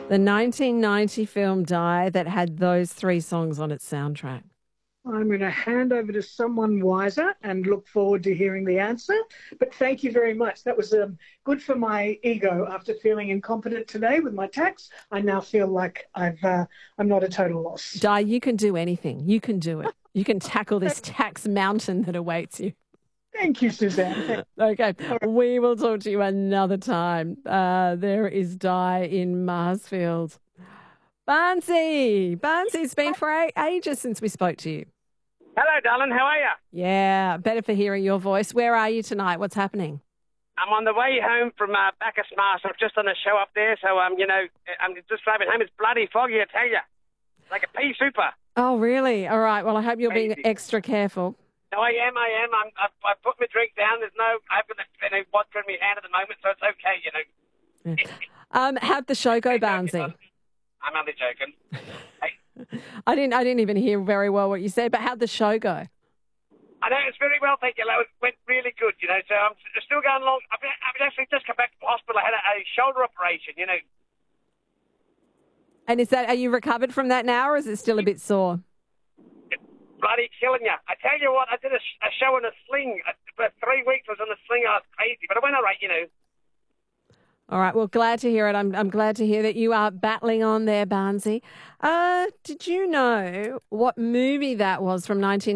The 1990 film Die that had those three songs on its soundtrack. I'm going to hand over to someone wiser and look forward to hearing the answer. But thank you very much. That was good for my ego after feeling incompetent today with my tax. I now feel like I'm not a total loss. Die, you can do anything. You can do it. You can tackle this tax mountain that awaits you. Thank you, Suzanne. Okay, we will talk to you another time. There is Die in Marsfield. Barnsey, it's been for ages since we spoke to you. Hello, darling. How are you? Yeah, better for hearing your voice. Where are you tonight? What's happening? I'm on the way home from Bacchus Mars. I've just done a show up there, so I'm just driving home. It's bloody foggy, I tell you. Like a pea super. Oh, really? All right. Well, I hope you're being extra careful. No, I am. I've put my drink down. I haven't got any vodka in my hand at the moment, so it's okay, Yeah. How'd the show go, Barnsey? I'm only joking. Hey. I didn't even hear very well what you said, but how'd the show go? I know it's very well, thank you. It went really good, so I'm still going along. I've actually just come back to the hospital. I had a shoulder operation, And are you recovered from that now, or is it still a bit sore? It's bloody killing you. I tell you what, I did a show in a sling. For 3 weeks I was on a sling. I was crazy, but I went all right, All right, well, glad to hear it. I'm glad to hear that you are battling on there, Barnsey. Did you know what movie that was from 19